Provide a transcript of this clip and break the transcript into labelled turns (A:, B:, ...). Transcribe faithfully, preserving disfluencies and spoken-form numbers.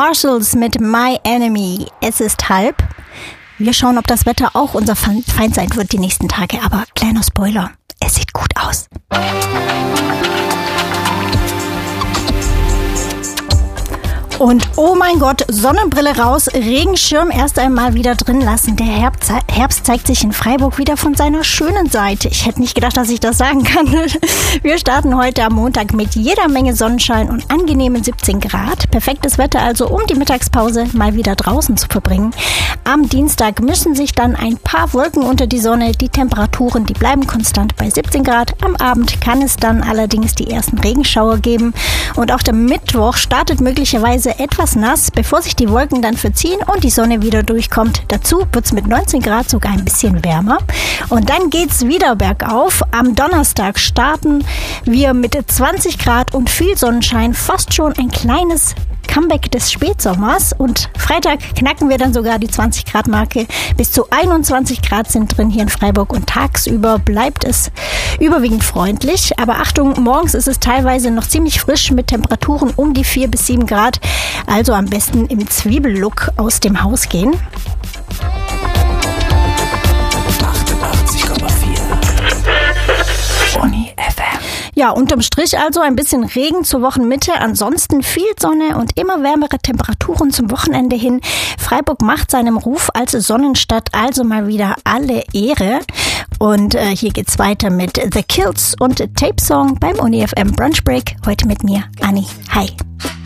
A: Parcels mit My Enemy. Es ist halb. Wir schauen, ob das Wetter auch unser Feind sein wird die nächsten Tage. Aber kleiner Spoiler, es sieht gut aus. Und oh mein Gott, Sonnenbrille raus, Regenschirm erst einmal wieder drin lassen. Der Herbst, Herbst zeigt sich in Freiburg wieder von seiner schönen Seite. Ich hätte nicht gedacht, dass ich das sagen kann. Wir starten heute am Montag mit jeder Menge Sonnenschein und angenehmen siebzehn Grad. Perfektes Wetter also, um die Mittagspause mal wieder draußen zu verbringen. Am Dienstag mischen sich dann ein paar Wolken unter die Sonne. Die Temperaturen, die bleiben konstant bei siebzehn Grad. Am Abend kann es dann allerdings die ersten Regenschauer geben. Und auch der Mittwoch startet möglicherweise etwas nass, bevor sich die Wolken dann verziehen und die Sonne wieder durchkommt. Dazu wird es mit neunzehn Grad sogar ein bisschen wärmer. Und dann geht's wieder bergauf. Am Donnerstag starten wir mit zwanzig Grad und viel Sonnenschein, fast schon ein kleines Comeback des Spätsommers, und Freitag knacken wir dann sogar die zwanzig Grad Marke. Bis zu einundzwanzig Grad sind drin hier in Freiburg und tagsüber bleibt es überwiegend freundlich. Aber Achtung, morgens ist es teilweise noch ziemlich frisch mit Temperaturen um die vier bis sieben Grad. Also am besten im Zwiebellook aus dem Haus gehen.
B: achtundachtzig Komma vier Uni F M.
A: Ja, unterm Strich also ein bisschen Regen zur Wochenmitte, ansonsten viel Sonne und immer wärmere Temperaturen zum Wochenende hin. Freiburg macht seinem Ruf als Sonnenstadt also mal wieder alle Ehre. Und äh, hier geht's weiter mit The Kills und Tape Song beim Uni F M Brunch Break. Heute mit mir, Anni. Hi.